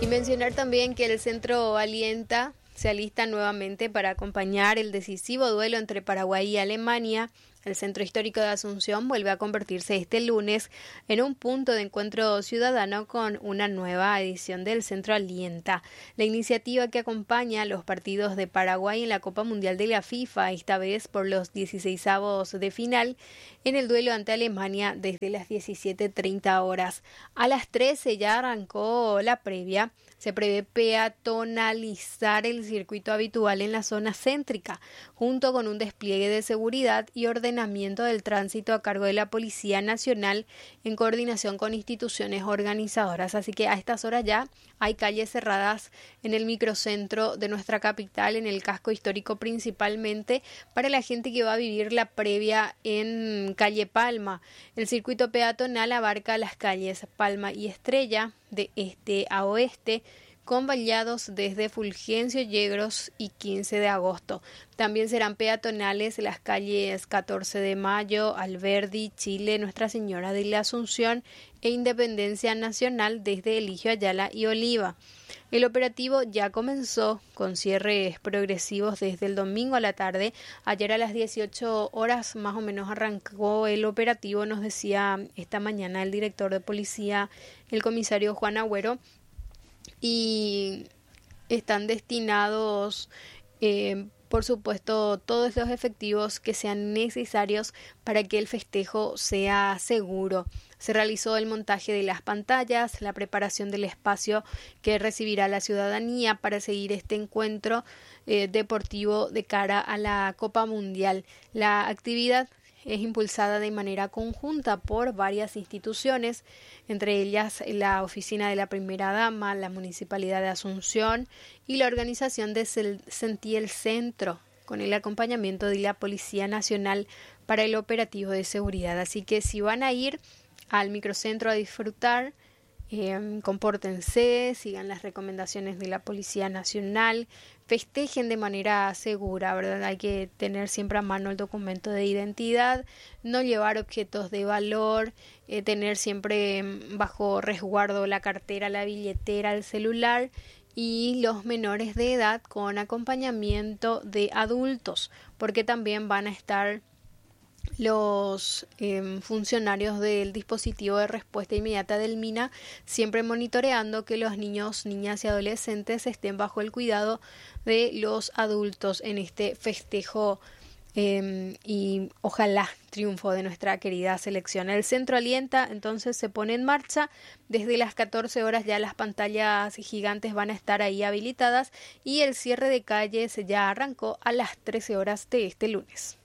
Y mencionar también que el Centro Alienta se alista nuevamente para acompañar el decisivo duelo entre Paraguay y Alemania. El Centro Histórico de Asunción vuelve a convertirse este lunes en un punto de encuentro ciudadano con una nueva edición del Centro Alienta. La iniciativa que acompaña a los partidos de Paraguay en la Copa Mundial de la FIFA, esta vez por los 16avos de final, en el duelo ante Alemania desde las 17:30 horas. A las 13 ya arrancó la previa. Se prevé peatonalizar el circuito habitual en la zona céntrica, junto con un despliegue de seguridad y ordenamiento del tránsito a cargo de la Policía Nacional en coordinación con instituciones organizadoras. Así que a estas horas ya hay calles cerradas en el microcentro de nuestra capital, en el casco histórico principalmente, para la gente que va a vivir la previa en calle Palma. El circuito peatonal abarca las calles Palma y Estrella, de este a oeste, con vallados desde Fulgencio, Yegros y 15 de agosto. También serán peatonales las calles 14 de Mayo, Alberdi, Chile, Nuestra Señora de la Asunción e Independencia Nacional desde Eligio Ayala y Oliva. El operativo ya comenzó con cierres progresivos desde el domingo a la tarde. Ayer a las 18 horas más o menos arrancó el operativo, nos decía esta mañana el director de policía, el comisario Juan Agüero, y están destinados, por supuesto, todos los efectivos que sean necesarios para que el festejo sea seguro. Se realizó el montaje de las pantallas, la preparación del espacio que recibirá la ciudadanía para seguir este encuentro deportivo de cara a la Copa Mundial. La actividad es impulsada de manera conjunta por varias instituciones, entre ellas la Oficina de la Primera Dama, la Municipalidad de Asunción y la organización de Sentí el Centro, con el acompañamiento de la Policía Nacional para el operativo de seguridad. Así que si van a ir al microcentro a disfrutar, compórtense, sigan las recomendaciones de la Policía Nacional, festejen de manera segura, ¿verdad? Hay que tener siempre a mano el documento de identidad, no llevar objetos de valor, tener siempre bajo resguardo la cartera, la billetera, el celular, y los menores de edad con acompañamiento de adultos, porque también van a estar los funcionarios del dispositivo de respuesta inmediata del MINA, siempre monitoreando que los niños, niñas y adolescentes estén bajo el cuidado de los adultos en este festejo y ojalá triunfo de nuestra querida selección. El Centro Alienta entonces se pone en marcha. Desde las 14 horas ya las pantallas gigantes van a estar ahí habilitadas y el cierre de calles ya arrancó a las 13 horas de este lunes.